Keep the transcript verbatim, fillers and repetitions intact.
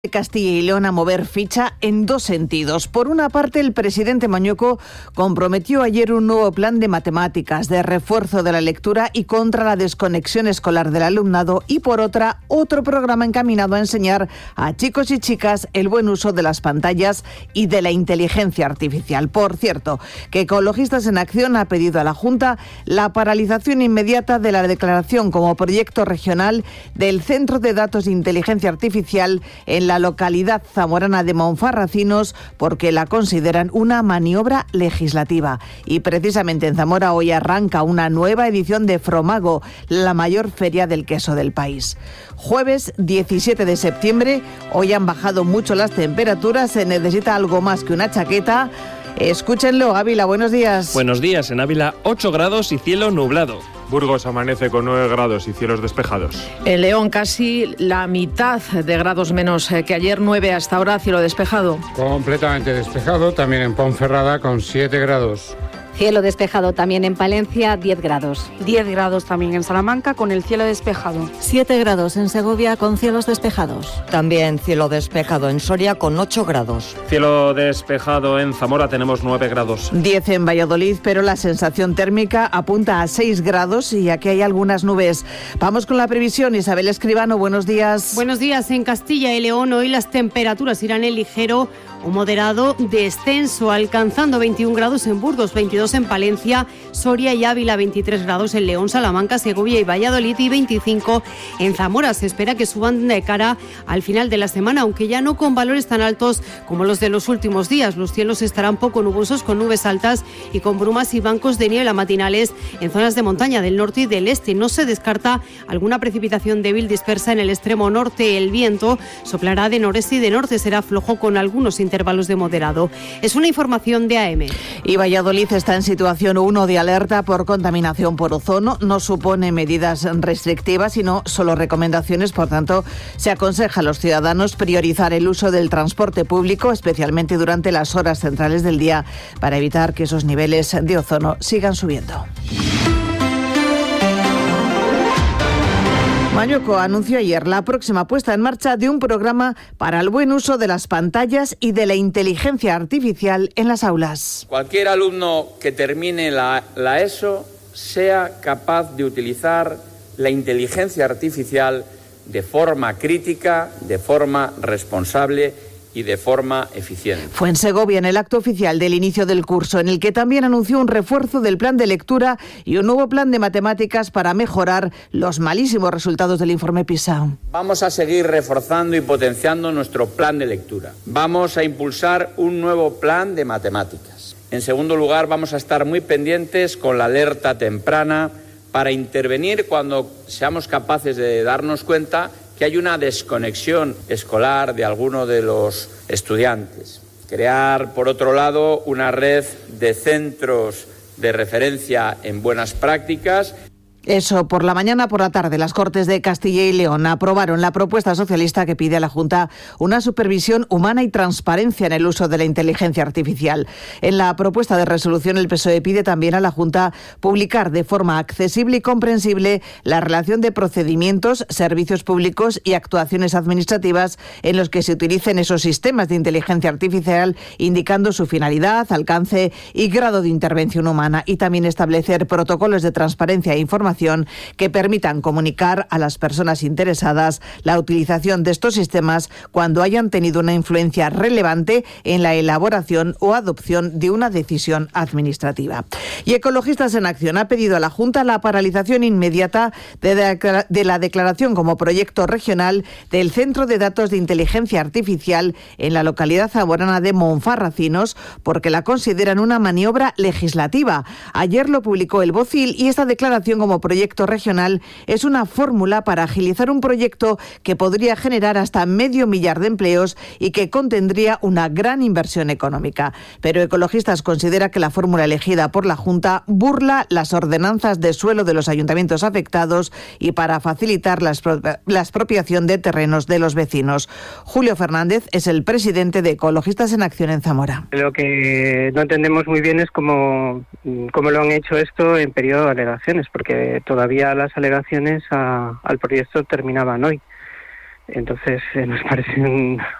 Castilla y León a mover ficha en dos sentidos. Por una parte, el presidente Mañueco comprometió ayer un nuevo plan de matemáticas, de refuerzo de la lectura y contra la desconexión escolar del alumnado, y por otra, otro programa encaminado a enseñar a chicos y chicas el buen uso de las pantallas y de la inteligencia artificial. Por cierto, que Ecologistas en Acción ha pedido a la Junta la paralización inmediata de la declaración como proyecto regional del Centro de Datos de Inteligencia Artificial en la la localidad zamorana de Monfarracinos, porque la consideran una maniobra legislativa. Y precisamente en Zamora hoy arranca una nueva edición de Fromago, la mayor feria del queso del país. Jueves diecisiete de septiembre, hoy han bajado mucho las temperaturas, se necesita algo más que una chaqueta. Escúchenlo, Ávila, buenos días. Buenos días, en Ávila ocho grados y cielo nublado. Burgos amanece con nueve grados y cielos despejados. En León casi la mitad de grados menos que ayer, nueve hasta ahora, cielo despejado. Completamente despejado, también en Ponferrada con siete grados. Cielo despejado también en Palencia, diez grados. diez grados también en Salamanca con el cielo despejado. siete grados en Segovia con cielos despejados. También cielo despejado en Soria con ocho grados. Cielo despejado en Zamora, tenemos nueve grados. diez en Valladolid, pero la sensación térmica apunta a seis grados y aquí hay algunas nubes. Vamos con la previsión. Isabel Escribano, buenos días. Buenos días. En Castilla y León hoy las temperaturas irán en ligero o moderado descenso, alcanzando veintiún grados en Burgos, veintidós en Palencia, Soria y Ávila, veintitrés grados en León, Salamanca, Segovia y Valladolid y veinticinco en Zamora. Se espera que suban de cara al final de la semana, aunque ya no con valores tan altos como los de los últimos días. Los cielos estarán poco nubosos, con nubes altas y con brumas y bancos de niebla matinales en zonas de montaña del norte y del este. No se descarta alguna precipitación débil dispersa en el extremo norte. El viento soplará de noreste y de norte, será flojo con algunos intervalos de moderado. Es una información de A M. Y Valladolid está en situación uno de alerta por contaminación por ozono. No supone medidas restrictivas, sino solo recomendaciones. Por tanto, se aconseja a los ciudadanos priorizar el uso del transporte público, especialmente durante las horas centrales del día, para evitar que esos niveles de ozono sigan subiendo. Mañueco anunció ayer la próxima puesta en marcha de un programa para el buen uso de las pantallas y de la inteligencia artificial en las aulas. Cualquier alumno que termine la, la ESO sea capaz de utilizar la inteligencia artificial de forma crítica, de forma responsable y de forma eficiente. Fue en Segovia, en el acto oficial del inicio del curso, en el que también anunció un refuerzo del plan de lectura y un nuevo plan de matemáticas para mejorar los malísimos resultados del informe PISA. Vamos a seguir reforzando y potenciando nuestro plan de lectura. Vamos a impulsar un nuevo plan de matemáticas. En segundo lugar, vamos a estar muy pendientes con la alerta temprana para intervenir cuando seamos capaces de darnos cuenta que hay una desconexión escolar de alguno de los estudiantes. Crear, por otro lado, una red de centros de referencia en buenas prácticas. Eso, por la mañana, por la tarde, las Cortes de Castilla y León aprobaron la propuesta socialista que pide a la Junta una supervisión humana y transparencia en el uso de la inteligencia artificial. En la propuesta de resolución, el P S O E pide también a la Junta publicar de forma accesible y comprensible la relación de procedimientos, servicios públicos y actuaciones administrativas en los que se utilicen esos sistemas de inteligencia artificial, indicando su finalidad, alcance y grado de intervención humana, y también establecer protocolos de transparencia e información que permitan comunicar a las personas interesadas la utilización de estos sistemas cuando hayan tenido una influencia relevante en la elaboración o adopción de una decisión administrativa. Y Ecologistas en Acción ha pedido a la Junta la paralización inmediata de, de, de la declaración como proyecto regional del Centro de Datos de Inteligencia Artificial en la localidad zamorana de Monfarracinos, porque la consideran una maniobra legislativa. Ayer lo publicó el Vocil y esta declaración como proyecto regional es una fórmula para agilizar un proyecto que podría generar hasta medio millar de empleos y que contendría una gran inversión económica. Pero Ecologistas considera que la fórmula elegida por la Junta burla las ordenanzas de suelo de los ayuntamientos afectados y para facilitar la, expro- la expropiación de terrenos de los vecinos. Julio Fernández es el presidente de Ecologistas en Acción en Zamora. Lo que no entendemos muy bien es cómo, cómo lo han hecho esto en periodo de alegaciones, porque todavía las alegaciones a, al proyecto terminaban hoy. Entonces eh, nos parece un,